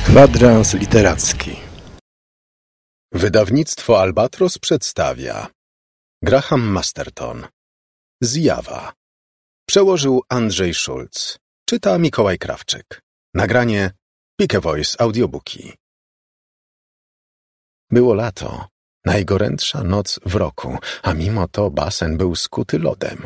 Kwadrans literacki. Wydawnictwo Albatros przedstawia Graham Masterton. Zjawa. Przełożył Andrzej Szulc. Czyta Mikołaj Krawczyk. Nagranie Pike Voice Audiobooki. Było lato. Najgorętsza noc w roku, a mimo to basen był skuty lodem.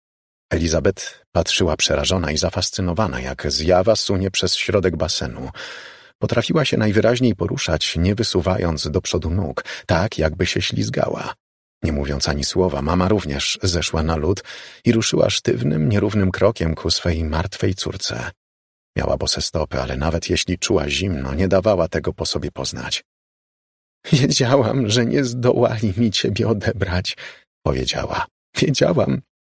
Elizabeth patrzyła przerażona i zafascynowana, jak zjawa sunie przez środek basenu. Potrafiła się najwyraźniej poruszać, nie wysuwając do przodu nóg, tak jakby się ślizgała. Nie mówiąc ani słowa, mama również zeszła na lód i ruszyła sztywnym, nierównym krokiem ku swej martwej córce. Miała bose stopy, ale nawet jeśli czuła zimno, nie dawała tego po sobie poznać. Wiedziałam, że nie zdołali mi ciebie odebrać, powiedziała. Wiedziałam,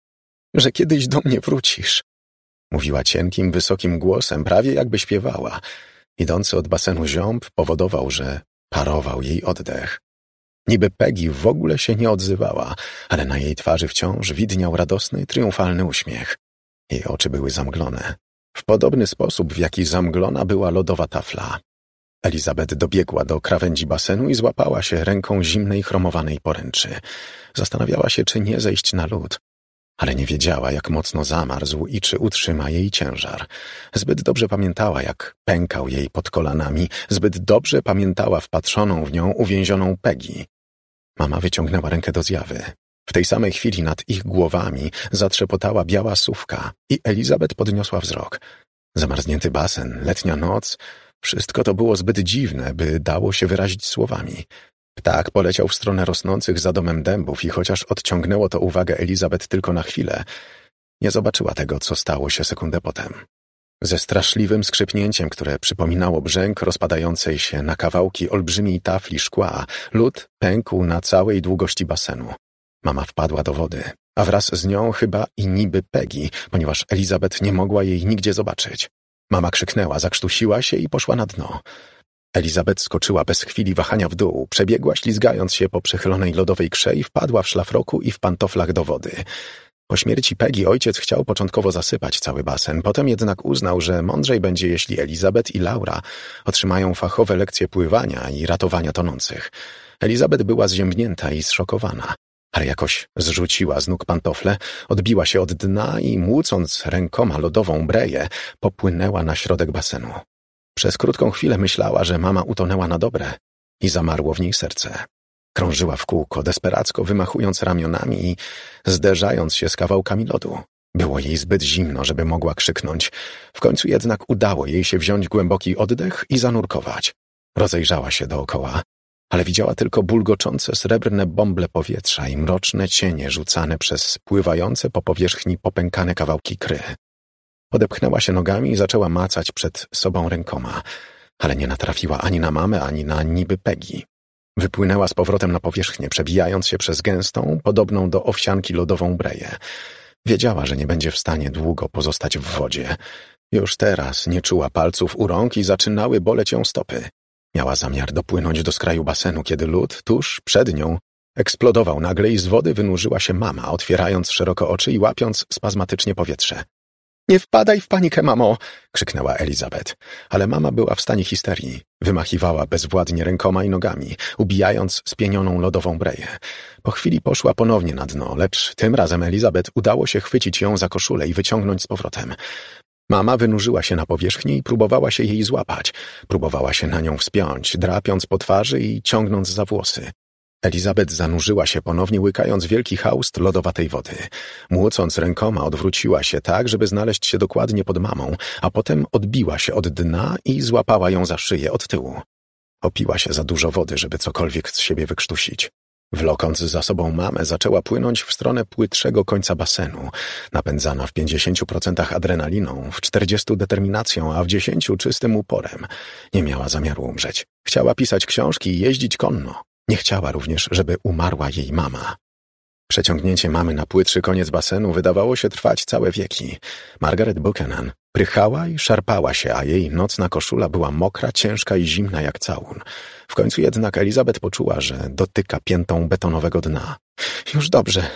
że kiedyś do mnie wrócisz. Mówiła cienkim, wysokim głosem, prawie jakby śpiewała. Idący od basenu ziąb powodował, że parował jej oddech. Niby Peggy w ogóle się nie odzywała, ale na jej twarzy wciąż widniał radosny, triumfalny uśmiech. Jej oczy były zamglone. W podobny sposób, w jaki zamglona była lodowa tafla. Elizabeth dobiegła do krawędzi basenu i złapała się ręką zimnej, chromowanej poręczy. Zastanawiała się, czy nie zejść na lód. Ale nie wiedziała, jak mocno zamarzł i czy utrzyma jej ciężar. Zbyt dobrze pamiętała, jak pękał jej pod kolanami, zbyt dobrze pamiętała wpatrzoną w nią uwięzioną Peggy. Mama wyciągnęła rękę do zjawy. W tej samej chwili nad ich głowami zatrzepotała biała sówka i Elizabeth podniosła wzrok. Zamarznięty basen, letnia noc, wszystko to było zbyt dziwne, by dało się wyrazić słowami. Ptak poleciał w stronę rosnących za domem dębów i chociaż odciągnęło to uwagę Elizabeth tylko na chwilę, nie zobaczyła tego, co stało się sekundę potem. Ze straszliwym skrzypnięciem, które przypominało brzęk rozpadającej się na kawałki olbrzymiej tafli szkła, lód pękł na całej długości basenu. Mama wpadła do wody, a wraz z nią chyba i niby Peggy, ponieważ Elizabeth nie mogła jej nigdzie zobaczyć. Mama krzyknęła, zakrztusiła się i poszła na dno. Elizabeth skoczyła bez chwili wahania w dół, przebiegła ślizgając się po przechylonej lodowej krze i wpadła w szlafroku i w pantoflach do wody. Po śmierci Peggy ojciec chciał początkowo zasypać cały basen, potem jednak uznał, że mądrzej będzie, jeśli Elizabeth i Laura otrzymają fachowe lekcje pływania i ratowania tonących. Elizabeth była zziębnięta i zszokowana, ale jakoś zrzuciła z nóg pantofle, odbiła się od dna i młócąc rękoma lodową breję, popłynęła na środek basenu. Przez krótką chwilę myślała, że mama utonęła na dobre i zamarło w niej serce. Krążyła w kółko, desperacko wymachując ramionami i zderzając się z kawałkami lodu. Było jej zbyt zimno, żeby mogła krzyknąć. W końcu jednak udało jej się wziąć głęboki oddech i zanurkować. Rozejrzała się dookoła, ale widziała tylko bulgoczące srebrne bąble powietrza i mroczne cienie rzucane przez pływające po powierzchni popękane kawałki kry. Odepchnęła się nogami i zaczęła macać przed sobą rękoma, ale nie natrafiła ani na mamę, ani na niby Peggy. Wypłynęła z powrotem na powierzchnię, przebijając się przez gęstą, podobną do owsianki lodową breję. Wiedziała, że nie będzie w stanie długo pozostać w wodzie. Już teraz nie czuła palców u rąk i zaczynały boleć ją stopy. Miała zamiar dopłynąć do skraju basenu, kiedy lód tuż przed nią eksplodował nagle i z wody wynurzyła się mama, otwierając szeroko oczy i łapiąc spazmatycznie powietrze. Nie wpadaj w panikę, mamo! Krzyknęła Elizabeth, ale mama była w stanie histerii. Wymachiwała bezwładnie rękoma i nogami, ubijając spienioną lodową breję. Po chwili poszła ponownie na dno, lecz tym razem Elizabeth udało się chwycić ją za koszulę i wyciągnąć z powrotem. Mama wynurzyła się na powierzchni i próbowała się jej złapać. Próbowała się na nią wspiąć, drapiąc po twarzy i ciągnąc za włosy. Elizabeth zanurzyła się ponownie, łykając wielki haust lodowatej wody. Młócąc rękoma, odwróciła się tak, żeby znaleźć się dokładnie pod mamą, a potem odbiła się od dna i złapała ją za szyję od tyłu. Opiła się za dużo wody, żeby cokolwiek z siebie wykrztusić. Wlokąc za sobą mamę, zaczęła płynąć w stronę płytszego końca basenu, napędzana w 50% adrenaliną, w 40% determinacją, a w 10% czystym uporem. Nie miała zamiaru umrzeć. Chciała pisać książki i jeździć konno. Nie chciała również, żeby umarła jej mama. Przeciągnięcie mamy na płytszy koniec basenu wydawało się trwać całe wieki. Margaret Buchanan prychała i szarpała się, a jej nocna koszula była mokra, ciężka i zimna jak całun. W końcu jednak Elizabeth poczuła, że dotyka piętą betonowego dna.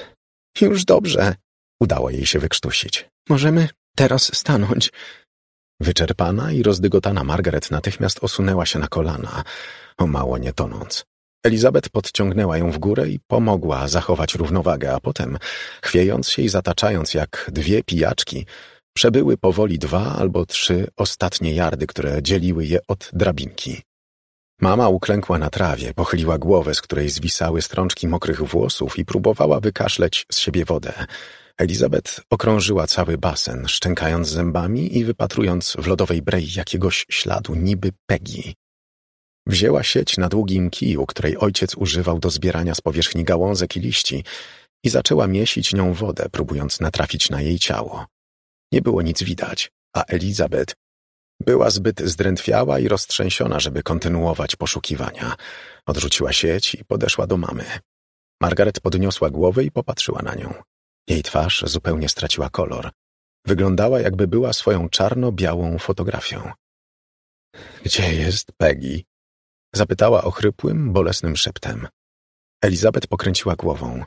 Już dobrze, udało jej się wykrztusić. Możemy teraz stanąć. Wyczerpana i rozdygotana Margaret natychmiast osunęła się na kolana, o mało nie tonąc. Elizabeth podciągnęła ją w górę i pomogła zachować równowagę, a potem, chwiejąc się i zataczając jak dwie pijaczki, przebyły powoli 2 albo 3 ostatnie jardy, które dzieliły je od drabinki. Mama uklękła na trawie, pochyliła głowę, z której zwisały strączki mokrych włosów i próbowała wykaszleć z siebie wodę. Elizabeth okrążyła cały basen, szczękając zębami i wypatrując w lodowej brei jakiegoś śladu, niby Peggy. Wzięła sieć na długim kiju, której ojciec używał do zbierania z powierzchni gałązek i liści, i zaczęła miesić nią wodę, próbując natrafić na jej ciało. Nie było nic widać, a Elizabeth była zbyt zdrętwiała i roztrzęsiona, żeby kontynuować poszukiwania. Odrzuciła sieć i podeszła do mamy. Margaret podniosła głowę i popatrzyła na nią. Jej twarz zupełnie straciła kolor. Wyglądała, jakby była swoją czarno-białą fotografią. — Gdzie jest Peggy? — zapytała ochrypłym, bolesnym szeptem. Elizabeth pokręciła głową.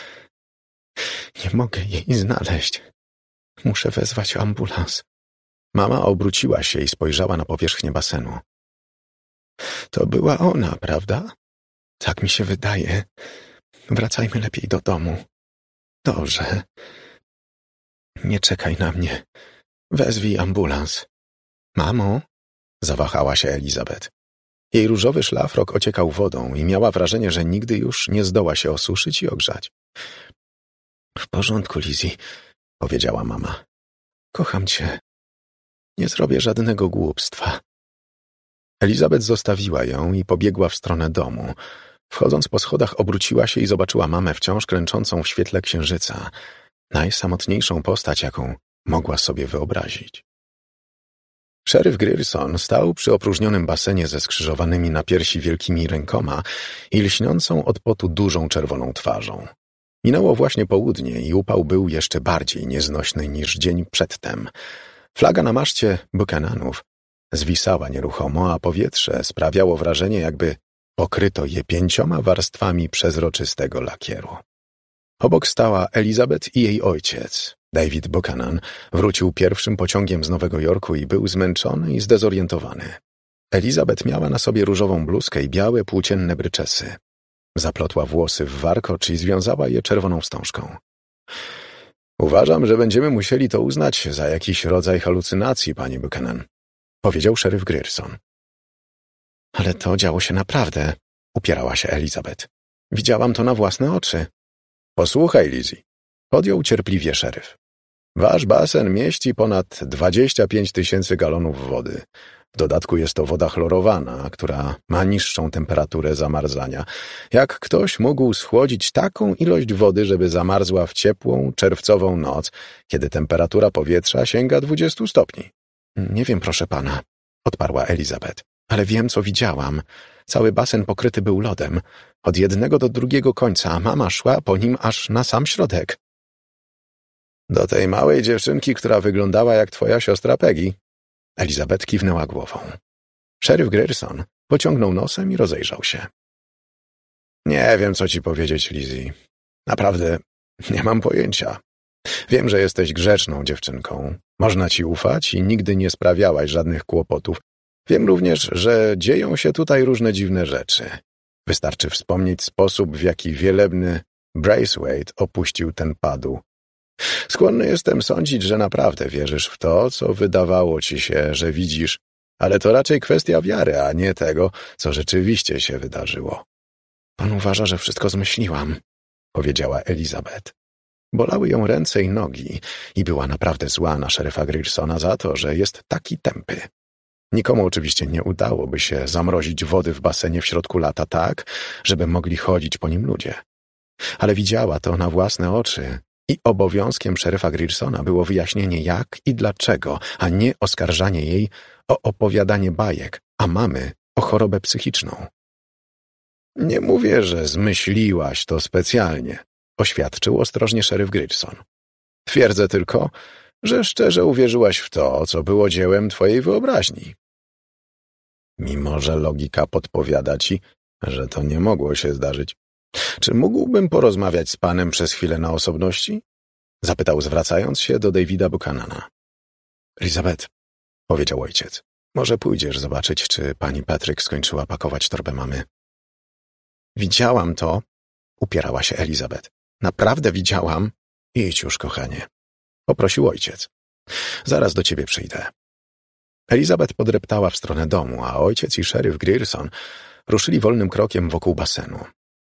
— Nie mogę jej znaleźć. Muszę wezwać ambulans. Mama obróciła się i spojrzała na powierzchnię basenu. — To była ona, prawda? Tak mi się wydaje. Wracajmy lepiej do domu. Dobrze. Nie czekaj na mnie. Wezwij ambulans. Mamo? Zawahała się Elizabeth. Jej różowy szlafrok ociekał wodą i miała wrażenie, że nigdy już nie zdoła się osuszyć i ogrzać. W porządku, Lizzie, powiedziała mama. Kocham cię. Nie zrobię żadnego głupstwa. Elizabeth zostawiła ją i pobiegła w stronę domu. Wchodząc po schodach, obróciła się i zobaczyła mamę wciąż klęczącą w świetle księżyca. Najsamotniejszą postać, jaką mogła sobie wyobrazić. Szeryf Grierson stał przy opróżnionym basenie ze skrzyżowanymi na piersi wielkimi rękoma i lśniącą od potu dużą czerwoną twarzą. Minęło właśnie południe i upał był jeszcze bardziej nieznośny niż dzień przedtem. Flaga na maszcie Buchananów zwisała nieruchomo, a powietrze sprawiało wrażenie, jakby pokryto je 5 warstwami przezroczystego lakieru. Obok stała Elizabeth i jej ojciec. David Buchanan wrócił pierwszym pociągiem z Nowego Jorku i był zmęczony i zdezorientowany. Elizabeth miała na sobie różową bluzkę i białe płócienne bryczesy. Zaplotła włosy w warkocz i związała je czerwoną wstążką. Uważam, że będziemy musieli to uznać za jakiś rodzaj halucynacji, pani Buchanan, powiedział szeryf Grierson. Ale to działo się naprawdę, upierała się Elizabeth. Widziałam to na własne oczy. Posłuchaj, Lizzie, podjął cierpliwie szeryf. Wasz basen mieści ponad 25 000 galonów wody. W dodatku jest to woda chlorowana, która ma niższą temperaturę zamarzania. Jak ktoś mógł schłodzić taką ilość wody, żeby zamarzła w ciepłą, czerwcową noc, kiedy temperatura powietrza sięga 20 stopni? Nie wiem, proszę pana, odparła Elizabeth, ale wiem, co widziałam. Cały basen pokryty był lodem. Od jednego do drugiego końca, a mama szła po nim aż na sam środek. Do tej małej dziewczynki, która wyglądała jak twoja siostra Peggy. Elizabeth kiwnęła głową. Szeryf Grierson pociągnął nosem i rozejrzał się. Nie wiem, co ci powiedzieć, Lizzie. Naprawdę nie mam pojęcia. Wiem, że jesteś grzeczną dziewczynką. Można ci ufać i nigdy nie sprawiałaś żadnych kłopotów. Wiem również, że dzieją się tutaj różne dziwne rzeczy. Wystarczy wspomnieć sposób, w jaki wielebny Braithwaite opuścił ten padł. Skłonny jestem sądzić, że naprawdę wierzysz w to, co wydawało ci się, że widzisz, ale to raczej kwestia wiary, a nie tego, co rzeczywiście się wydarzyło. Pan uważa, że wszystko zmyśliłam, powiedziała Elizabeth. Bolały ją ręce i nogi i była naprawdę zła na szeryfa Griersona za to, że jest taki tępy. Nikomu oczywiście nie udałoby się zamrozić wody w basenie w środku lata tak, żeby mogli chodzić po nim ludzie. Ale widziała to na własne oczy i obowiązkiem szeryfa Griersona było wyjaśnienie jak i dlaczego, a nie oskarżanie jej o opowiadanie bajek, a mamy o chorobę psychiczną. Nie mówię, że zmyśliłaś to specjalnie, oświadczył ostrożnie szeryf Grierson. Twierdzę tylko, że szczerze uwierzyłaś w to, co było dziełem twojej wyobraźni. Mimo że logika podpowiada ci, że to nie mogło się zdarzyć. Czy mógłbym porozmawiać z panem przez chwilę na osobności? Zapytał, zwracając się do Davida Buchanana. Elizabeth, powiedział ojciec. Może pójdziesz zobaczyć, czy pani Patrick skończyła pakować torbę mamy. Widziałam to, upierała się Elizabeth. Naprawdę widziałam. Idź już, kochanie, poprosił ojciec. Zaraz do ciebie przyjdę. Elizabeth podreptała w stronę domu, a ojciec i szeryf Grierson ruszyli wolnym krokiem wokół basenu.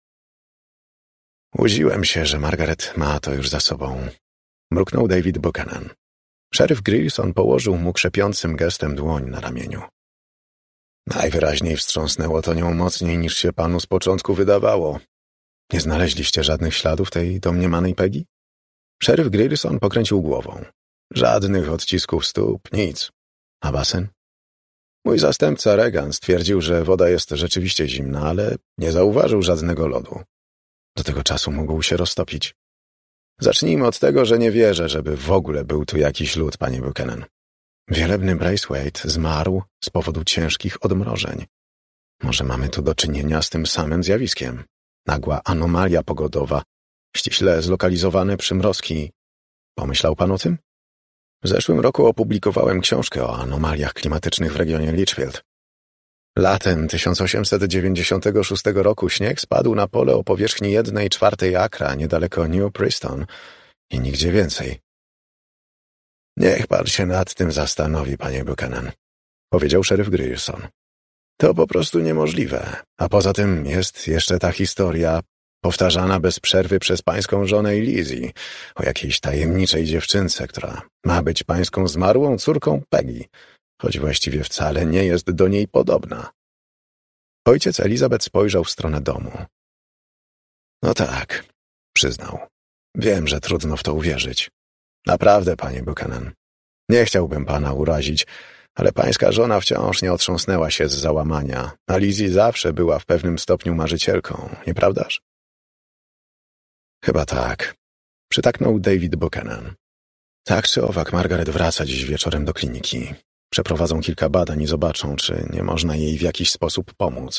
Łudziłem się, że Margaret ma to już za sobą, mruknął David Buchanan. Szeryf Grierson położył mu krzepiącym gestem dłoń na ramieniu. Najwyraźniej wstrząsnęło to nią mocniej, niż się panu z początku wydawało. Nie znaleźliście żadnych śladów tej domniemanej Peggy? Szeryf Grierson pokręcił głową. Żadnych odcisków stóp, nic. A basen? Mój zastępca Regan stwierdził, że woda jest rzeczywiście zimna, ale nie zauważył żadnego lodu. Do tego czasu mógł się roztopić. Zacznijmy od tego, że nie wierzę, żeby w ogóle był tu jakiś lód, panie Buchanan. Wielebny Braithwaite zmarł z powodu ciężkich odmrożeń. Może mamy tu do czynienia z tym samym zjawiskiem. Nagła anomalia pogodowa, ściśle zlokalizowane przymrozki. Pomyślał pan o tym? W zeszłym roku opublikowałem książkę o anomaliach klimatycznych w regionie Litchfield. Latem 1896 roku śnieg spadł na pole o powierzchni 1/4 akra niedaleko New Preston i nigdzie więcej. Niech pan się nad tym zastanowi, panie Buchanan, powiedział szeryf Grierson. To po prostu niemożliwe, a poza tym jest jeszcze ta historia powtarzana bez przerwy przez pańską żonę i Lizzie o jakiejś tajemniczej dziewczynce, która ma być pańską zmarłą córką Peggy, choć właściwie wcale nie jest do niej podobna. Ojciec Elizabeth spojrzał w stronę domu. No tak, przyznał. Wiem, że trudno w to uwierzyć. Naprawdę, panie Buchanan. Nie chciałbym pana urazić, ale pańska żona wciąż nie otrząsnęła się z załamania, a Lizzie zawsze była w pewnym stopniu marzycielką, nieprawdaż? Chyba tak, przytaknął David Buchanan. Tak czy owak, Margaret wraca dziś wieczorem do kliniki. Przeprowadzą kilka badań i zobaczą, czy nie można jej w jakiś sposób pomóc.